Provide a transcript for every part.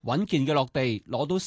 穩健嘅落地攞到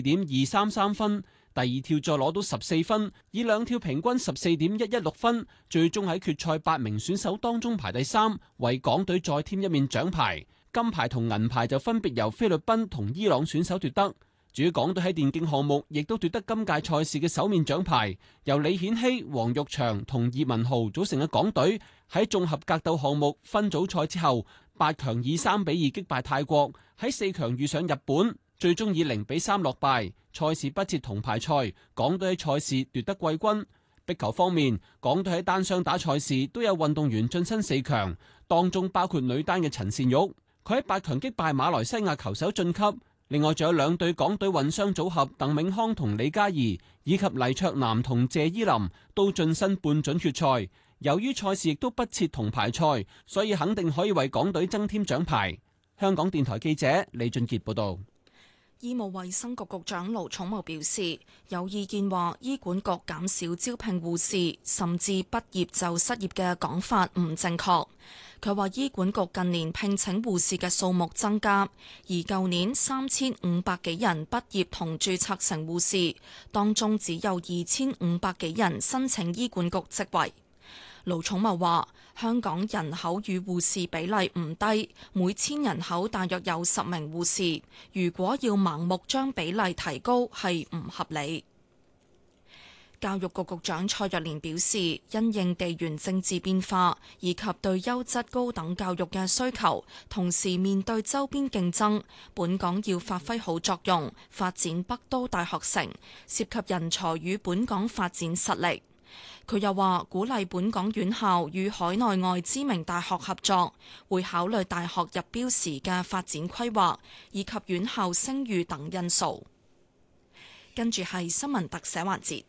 14.233分，第二跳再攞到14分，以兩跳平均14.116分，最終喺決賽8名選手當中排第3，為港隊再添一面獎牌。金牌同銀牌就分別由菲律賓同伊朗選手奪得。至於港隊喺電競項目，亦都奪得今屆賽事嘅首面獎牌，由李顯希、黃玉祥同葉文豪組成嘅港隊喺綜合格鬥項目分組賽之後，8強以3-2擊敗泰國，喺4強遇上日本，最終以0-3落敗。賽事不設銅牌賽，港隊喺賽事奪得季軍。壁球方面，港隊喺單雙打賽事都有運動員晉身4強，當中包括女單嘅陳善玉，佢喺8強擊敗馬來西亞球手晉級。另外仲有兩對港隊混雙組合鄧銘康同李嘉怡，以及黎卓南同謝依林都晉身半準決賽。由於賽事亦都不設銅牌賽，所以肯定可以為港隊增添獎牌。香港電台記者李俊傑報道。 醫務衛生局局長盧寵茂表示，有意見話醫管局減少招聘護士，甚至畢業就失業嘅講法唔正確。佢話醫管局近年聘請護士嘅數目增加，而舊年3500幾人畢業同註冊成護士，當中只有2500幾人申請醫管局職位。盧寵茂話：香港人口與護士比例唔低，每千人口大約有10名護士。如果要盲目將比例提高，係唔合理。教育局局長蔡若蓮表示，因應地緣政治變化以及對優質高等教育嘅需求，同時面對周邊競爭，本港要發揮好作用，發展北都大學城，涉及人才與本港發展實力。佢又話，鼓勵本港院校與海內外知名大學合作，會考慮大學入標時嘅發展規劃，以及院校聲譽等因素。跟住係新聞特寫環節。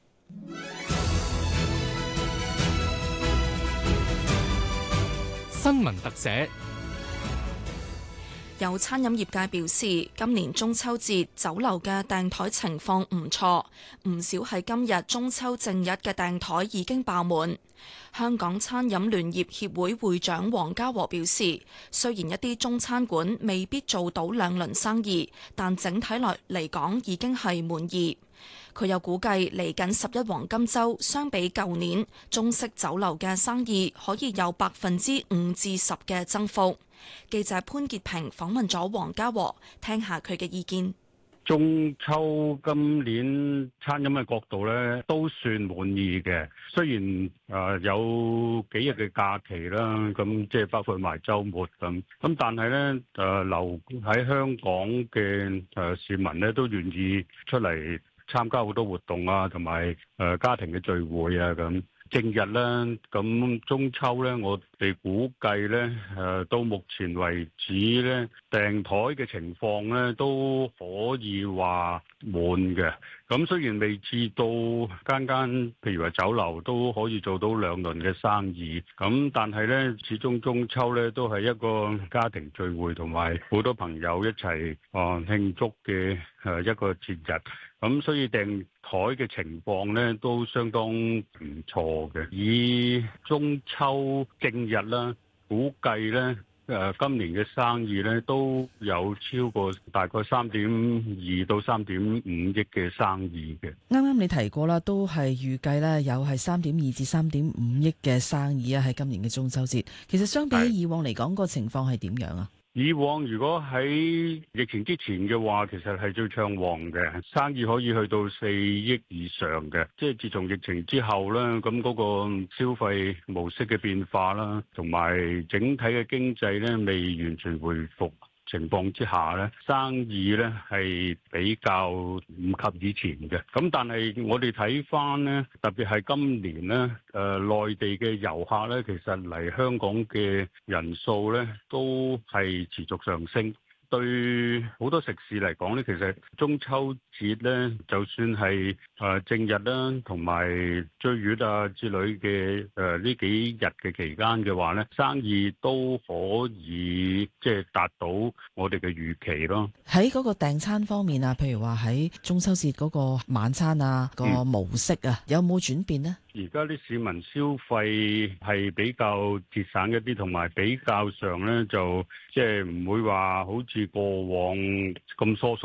新聞特寫。 有餐飲業界表示，今年中秋節酒樓嘅訂台情況唔錯，唔少係今日中秋正日嘅訂台已經爆滿。香港餐飲聯業協會會長黃家和表示，雖然一啲中餐館未必做到兩輪生意，但整體嚟講已經係滿意。佢又估計嚟緊11黃金週，相比舊年，中式酒樓嘅生意可以有5%至10%嘅增幅。記者潘潔平訪問咗黃家和，聽下佢嘅意見。 中秋今年餐飲嘅角度咧，都算滿意嘅。雖然有幾日嘅假期啦，咁即係包括埋週末咁，但係咧留喺香港嘅市民咧都願意出嚟參加好多活動啊，同埋家庭嘅聚會啊咁。正日咧，咁中秋咧，我哋估計咧，到目前為止咧，訂台嘅情況咧都可以話滿嘅。咁雖然未至到間間，譬如話酒樓都可以做到兩輪嘅生意，咁但係咧，始終中秋咧都係一個家庭聚會同埋好多朋友一齊慶祝嘅一個節日。咁所以訂台嘅情況咧都相當唔錯嘅。以中秋正日啦，估計咧今年嘅生意咧都有超過大概3.2到3.5億嘅生意嘅。 啱啱你提過啦，都係預計咧有係3.2至3.5億嘅生意啊，喺今年嘅中秋節。其實相比起以往嚟講，個情況係點樣啊？ 以往如果喺疫情之前嘅話，其實係最暢旺嘅，生意可以去到4億以上嘅。即係自從疫情之後咧，咁嗰個消費模式嘅變化啦，同埋整體嘅經濟咧未完全恢復情況之下咧，生意咧係比較唔及以前嘅。咁但係我哋睇翻咧，特別係今年咧，內地嘅遊客咧，其實嚟香港嘅人數咧都係持續上升。對好多食肆嚟講咧，其實中秋節咧，就算係正日啦，同埋追月啊之類嘅呢幾日嘅期間嘅話咧，生意都可以即係達到我哋嘅預期咯。 喺嗰個訂餐方面啊，譬如話喺中秋節嗰個晚餐啊，個模式啊，有冇轉變呢？ 而家啲市民消費係比較節省一啲，同埋比較上咧就即係唔會話好似似過往咁疏疏